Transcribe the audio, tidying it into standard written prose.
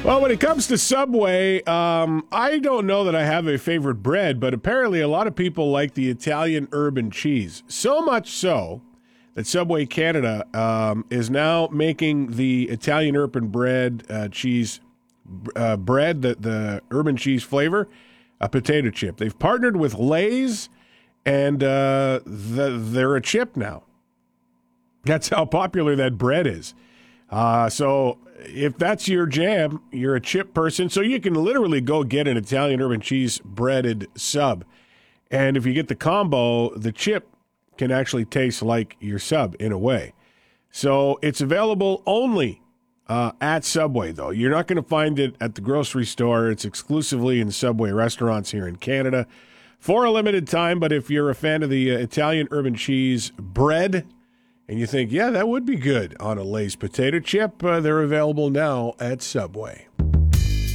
Well, when it comes to Subway, I don't know that I have a favorite bread, but apparently a lot of people like the Italian urban cheese. So much so that Subway Canada is now making the Italian urban bread cheese bread, the urban cheese flavor, a potato chip. They've partnered with Lay's, and they're a chip now. That's how popular that bread is. So if that's your jam, you're a chip person. So you can literally go get an Italian urban cheese breaded sub. And if you get the combo, the chip can actually taste like your sub in a way. So it's available only at Subway, though. You're not going to find it at the grocery store. It's exclusively in Subway restaurants here in Canada for a limited time. But if you're a fan of the Italian urban cheese bread, and you think, yeah, that would be good on a Lay's potato chip, they're available now at Subway.